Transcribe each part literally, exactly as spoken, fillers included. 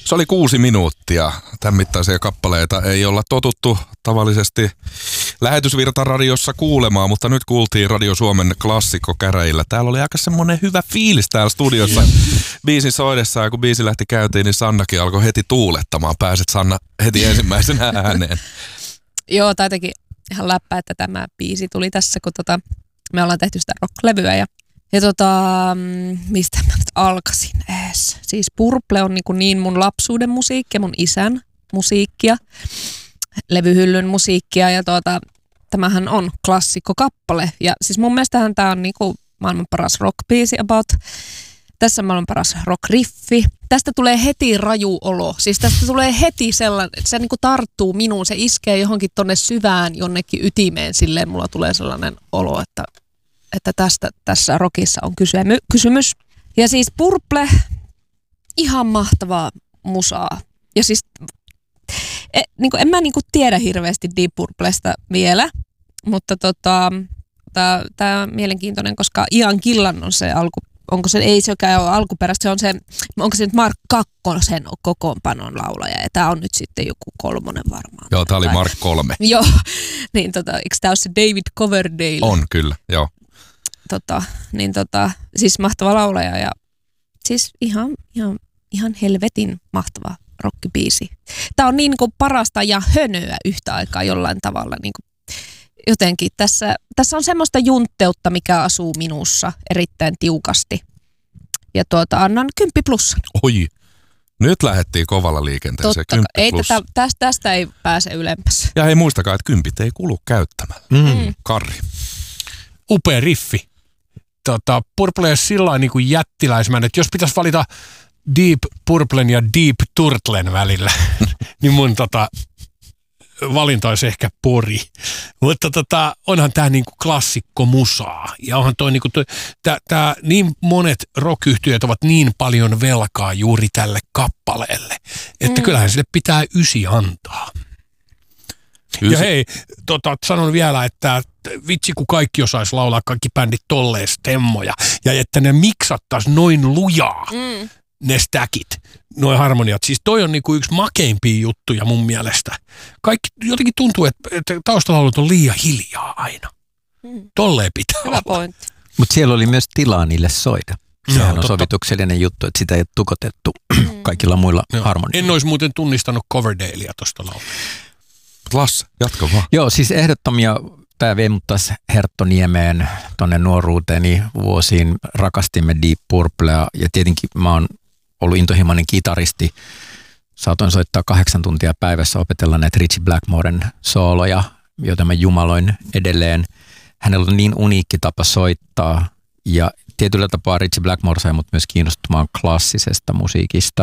Se oli kuusi minuuttia. Tämän mittaisia kappaleita ei olla totuttu tavallisesti lähetysvirtaradiossa kuulemaan, mutta nyt kuultiin Radio Suomen klassikko käräjillä. Täällä oli aika semmoinen hyvä fiilis täällä studiossa biisin soidessa, ja kun biisi lähti käyntiin, niin Sannakin alkoi heti tuulettamaan. Pääset Sanna heti ensimmäisenä ääneen. Joo, tai jotenkin ihan läppä, että tämä biisi tuli tässä, kun tota, me ollaan tehty sitä rock-levyä ja Ja tota, mistä mä nyt alkaisin ees? Siis Purple on niin, niin mun lapsuuden musiikkia, mun isän musiikkia, levyhyllyn musiikkia ja tota, tämähän on klassikkokappale. Ja siis mun mielestähän tää on niinku maailman paras rockbiisi about. Tässä maailman paras rockriffi. Tästä tulee heti raju olo. Siis tästä tulee heti sellainen, että se niinku tarttuu minuun, se iskee johonkin tonne syvään jonnekin ytimeen. Silleen mulla tulee sellainen olo, että että tästä tässä rockissa on kysymys. Ja siis Purple, ihan mahtavaa musaa. Ja siis e, niin kuin, en mä niin kuin tiedä hirveästi Deep Purplesta vielä, mutta tota, tämä on mielenkiintoinen, koska Ian Gillan on se alku, onko se, ei sekään ole alkuperäistä, se on se, onko se nyt Mark Kakkosen kokoonpanon laulaja, ja tämä on nyt sitten joku kolmonen varmaan. Joo, tämä oli Mark kolme. Joo, niin tota, eikö tämä ole se David Coverdale? On, kyllä, joo. Tota, niin tota, siis mahtava laulaja ja siis ihan, ihan, ihan helvetin mahtava rockibiisi. Tämä on niin kuin parasta ja hönöä yhtä aikaa jollain tavalla niin kuin jotenkin. Tässä, tässä on semmoista juntteutta, mikä asuu minussa erittäin tiukasti. Ja tuota, annan kymppi plussan. Oi, nyt lähdettiin kovalla liikenteeseen. Totta, ei tätä, tästä, tästä ei pääse ylemmäs. Ja hei, muistakaa, että kympit ei kulu käyttämällä. Mm. Karri. Upea riffi. Tota, Purple on sillä niin kuin jättiläismäinen, että jos pitäisi valita Deep Purplen ja Deep Turtlen välillä, niin mun tota, valinta olisi ehkä Pori. Mutta tota, onhan tämä niinku klassikko musaa. Ja onhan toi niinku, tää, tää, niin monet rock-yhtiöt ovat niin paljon velkaa juuri tälle kappaleelle, että mm. kyllähän sille pitää ysi antaa. Ysi. Ja hei, tota, sanon vielä, että vitsi kun kaikki osaisi laulaa, kaikki bändit tolleen stemmoja, ja että ne miksattaisi noin lujaa, mm. ne stäkit, noin harmoniat. Siis toi on niinku yksi makeimpia juttuja mun mielestä. Kaikki jotenkin tuntuu, että, että taustalaulut on liian hiljaa aina. Mm. Tolleen pitää Hyvä olla. pointti. Mutta siellä oli myös tilaa niille soida. Sehän Joo, on totta. sovituksellinen juttu, että sitä ei ole tukotettu kaikilla muilla harmonioilla. En olisi muuten tunnistanut Coverdalea tosta laulua. Lasse, jatka vaan. Joo, siis ehdottomia, tämä vei mut taas Herttoniemeen tonne nuoruuteeni vuosiin. Rakastimme Deep Purplea ja tietenkin mä oon ollut intohimoinen kitaristi. Saatoin soittaa kahdeksan tuntia päivässä, opetella näitä Ritchie Blackmoren sooloja, joita mä jumaloin edelleen. Hänellä on niin uniikki tapa soittaa ja tietyllä tapaa Ritchie Blackmore sai mut myös kiinnostumaan klassisesta musiikista.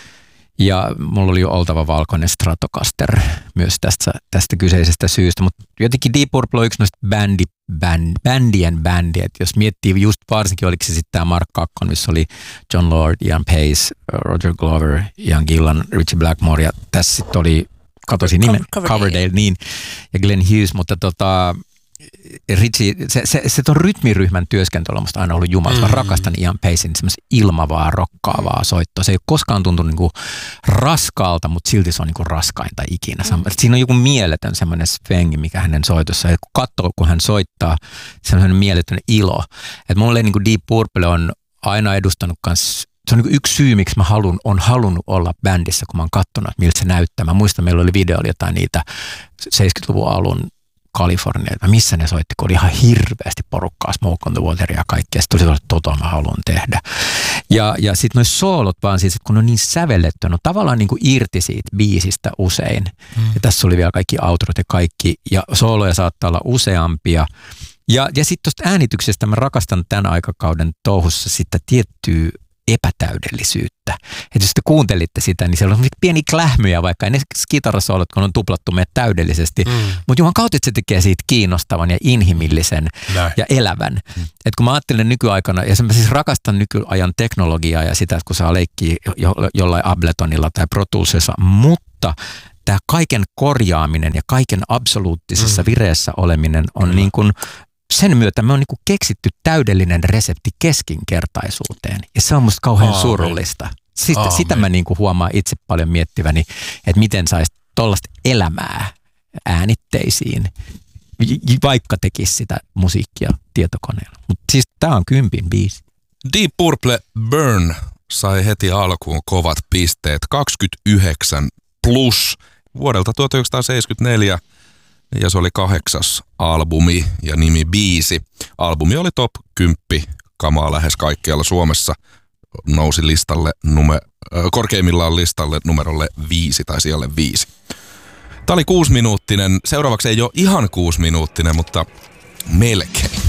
Ja mulla oli jo oltava valkoinen Stratocaster myös tästä, tästä kyseisestä syystä, mutta jotenkin Deep Purple on yksi noista bändi, bänd, bändien bändiä, että jos miettii just varsinkin, oliko se sitten tämä Mark Kakkon, missä oli John Lord, Ian Pace, Roger Glover, Ian Gillan, Ritchie Blackmore ja tässä sitten oli, katosin nimen, Coverdale. Coverdale, niin, ja Glenn Hughes, mutta tota, Ritchie, se, se, se ton rytmiryhmän työskentely on musta aina ollut jumala. Mm. Mä rakastan Ian Pacen semmoista ilmavaa, rokkaavaa soittoa. Se ei ole koskaan tuntunut niinku raskaalta, mutta silti se on niinku raskainta ikinä. Mm. Siinä on joku mieletön semmoinen svengi, mikä hänen soitossa. Ja kun katsoo, kun hän soittaa, se on semmoinen mieletön ilo. Että mulle niinku Deep Purple on aina edustanut kans. Se on niinku yksi syy, miksi mä halun, on halunnut olla bändissä, kun mä oon katsonut, miltä se näyttää. Mä muistan, meillä oli video, oli jotain niitä seitsemänkymmentäluvun alun Kalifornia, missä ne soitti, kun oli ihan hirveästi porukkaa, Smoke on the Water ja kaikkea. Sitten tuli sellainen, että tota mä haluan tehdä. Ja, ja sitten noin soolot vaan siis, että kun on niin sävelletty, no tavallaan niin kuin irti siitä biisistä usein. Mm. Ja tässä oli vielä kaikki outrot ja kaikki, ja sooloja saattaa olla useampia. Ja, ja sitten tuosta äänityksestä mä rakastan tämän aikakauden touhussa sitä tiettyä epätäydellisyyttä. Että jos te kuuntelitte sitä, niin siellä on pieni klähmyjä, vaikka ei ne kitarasoolot, kun on tuplattu meidät täydellisesti. Mm. Mutta Juhan kautta se tekee siitä kiinnostavan ja inhimillisen Näin. ja elävän. Mm. Että kun mä ajattelen nykyaikana, ja mä siis rakastan nykyajan teknologiaa ja sitä, että kun saa leikkiä jo, jollain Abletonilla tai Pro Toolsissa, mutta tämä kaiken korjaaminen ja kaiken absoluuttisessa mm. vireessä oleminen on mm. niin kuin sen myötä me on niinku keksitty täydellinen resepti keskinkertaisuuteen. Ja se on musta kauhean Aamen. surullista. Sitä, Aamen. sitä mä niinku huomaan itse paljon miettiväni, että miten saisi tollaista elämää äänitteisiin, vaikka tekisi sitä musiikkia tietokoneella. Mutta siis tää on kympin biisi. Deep Purple Burn sai heti alkuun kovat pisteet, kaksikymmentäyhdeksän plus vuodelta tuhatyhdeksänsataaseitsemänkymmentäneljä, ja se oli kahdeksas albumi ja nimi biisi. Albumi oli top kymmenen kamaa lähes kaikkialla Suomessa, nousi listalle nume, korkeimmillaan listalle numerolle viisi tai sijalle viisi. Tämä oli kuusiminuuttinen, seuraavaksi ei ole ihan kuusiminuuttinen, mutta melkein.